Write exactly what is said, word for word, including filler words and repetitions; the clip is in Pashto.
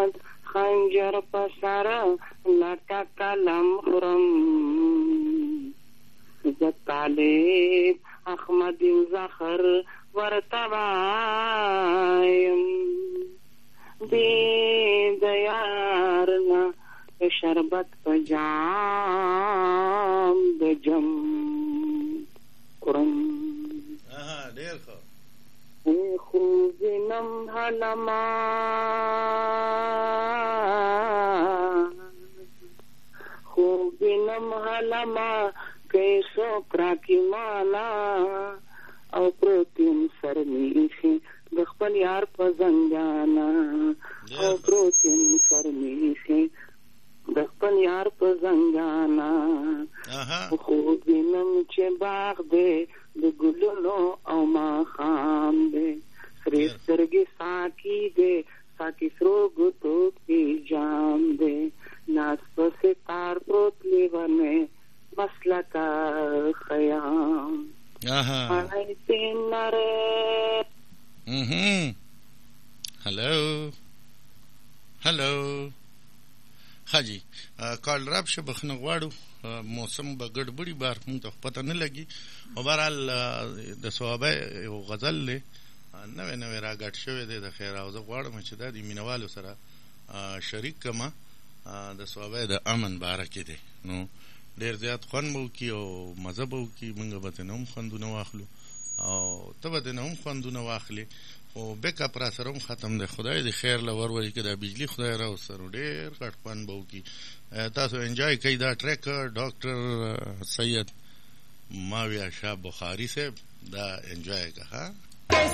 احمد خنجر په سر لټه قلم خورم زه طالب احمد زخر ورته وایم بې د یار نه شربت په جام د جم خورم ډېر ښه خو وینم هلما خو وینم هلما کیسو کراکی مالا او پروتیم سر میخی د خپل یار په زنګانا او پروتیم سر میخی د خپل یار په زنګانا خو وینم چې باغ دی د ګلونو او ماښام دی سرې سترګې ساقي دی ساقي سرو ګوتو کې جام دی ناز پسې تار پروت لیونی مسلکه خیام پړی پینره هلو هلو حاجی کال راب شه بخنه غواړو موسم به ګډوډي بار مونږ ته پته نه لګي او بهرحال د صوابه یو غزل دی نوې نوې را ګډ شوی دی د خیر او زه غواړم چې دا د مینوالو سره شریک کما د صوابه د امن باره کې دی نو ډېر زیات خوند به وکړي او مزه به وکړي مونږ به ترې نه هم خوندونه واخلو او ته به ترې نه هم خوندونه واخلې خو بیک اپ را سره هم ختم دی خدای دې خیر له ورولي که دا بجلي خدای راوسترو ډېر غټ خوند به وکړي تاسو انجوای کوئ دا ټریک ډاکټر سید ماویه شاه بخاري صاحب دا انجوای که ها